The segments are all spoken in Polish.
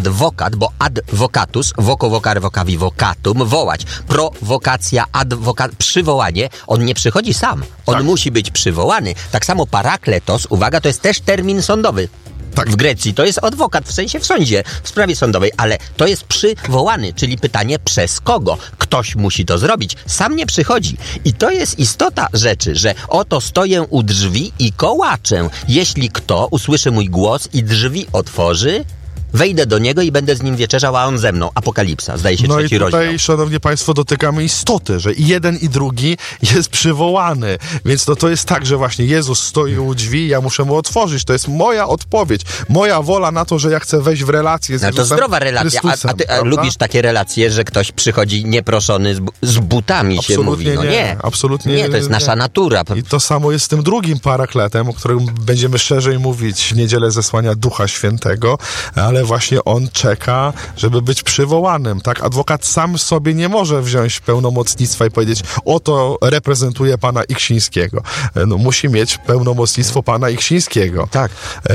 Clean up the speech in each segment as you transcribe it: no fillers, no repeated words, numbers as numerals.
adwokat, bo advocatus, voco vocare vocavi vocatum, wołać. Prowokacja, przywołanie. On nie przychodzi sam. On musi być przywołany. Tak samo parakletos, uwaga, to jest też termin sądowy. Tak. W Grecji to jest adwokat, w sensie w sądzie, w sprawie sądowej, ale to jest przywołany, czyli pytanie przez kogo? Ktoś musi to zrobić, sam nie przychodzi. I to jest istota rzeczy, że oto stoję u drzwi i kołaczę. Jeśli kto usłyszy mój głos i drzwi otworzy, wejdę do niego i będę z nim wieczerzał, a on ze mną. Apokalipsa, zdaje się, 3 rozdział. No i tutaj, szanowni państwo, dotykamy istoty, że i jeden i drugi jest przywołany. Więc to jest tak, że właśnie Jezus stoi u drzwi, ja muszę mu otworzyć. To jest moja odpowiedź, moja wola na to, że ja chcę wejść w relację z Jezusem. To zdrowa relacja. A ty lubisz takie relacje, że ktoś przychodzi nieproszony z butami, absolutnie się mówi. No nie, absolutnie nie. To jest nasza natura. I to samo jest z tym drugim parakletem, o którym będziemy szerzej mówić w niedzielę zesłania Ducha Świętego, ale właśnie on czeka, żeby być przywołanym, tak? Adwokat sam sobie nie może wziąć pełnomocnictwa i powiedzieć, oto reprezentuje pana Iksińskiego. No, musi mieć pełnomocnictwo pana Iksińskiego. Tak.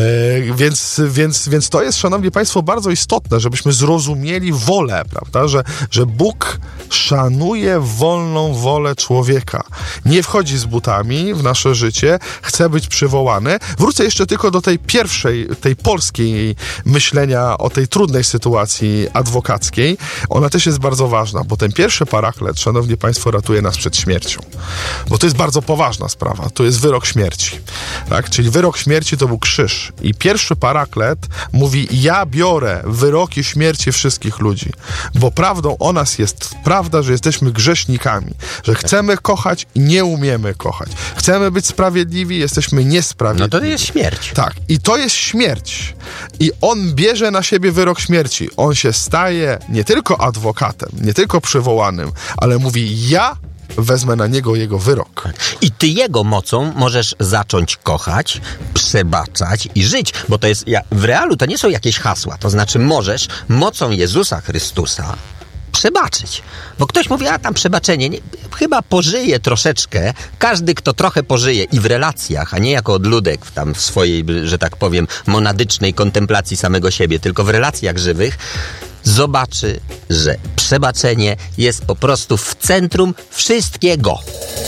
Więc to jest, szanowni państwo, bardzo istotne, żebyśmy zrozumieli wolę, prawda? Że Bóg szanuje wolną wolę człowieka. Nie wchodzi z butami w nasze życie, chce być przywołany. Wrócę jeszcze tylko do tej pierwszej, tej polskiej myślenia o tej trudnej sytuacji adwokackiej. Ona też jest bardzo ważna, bo ten pierwszy paraklet, szanowni państwo, ratuje nas przed śmiercią. Bo to jest bardzo poważna sprawa. To jest wyrok śmierci. Tak? Czyli wyrok śmierci to był krzyż. I pierwszy paraklet mówi, ja biorę wyroki śmierci wszystkich ludzi. Bo prawdą o nas jest prawda, że jesteśmy grzesznikami. Że chcemy kochać i nie umiemy kochać. Chcemy być sprawiedliwi, jesteśmy niesprawiedliwi. No to jest śmierć. Tak. I to jest śmierć. I on bierze na siebie wyrok śmierci. On się staje nie tylko adwokatem, nie tylko przywołanym, ale mówi, ja wezmę na niego jego wyrok. I ty jego mocą możesz zacząć kochać, przebaczać i żyć, bo to jest, w realu to nie są jakieś hasła, to znaczy możesz mocą Jezusa Chrystusa przebaczyć. Bo ktoś mówi, a tam przebaczenie, chyba pożyje troszeczkę. Każdy, kto trochę pożyje i w relacjach, a nie jako odludek tam w swojej, że tak powiem, monadycznej kontemplacji samego siebie, tylko w relacjach żywych, zobaczy, że przebaczenie jest po prostu w centrum wszystkiego.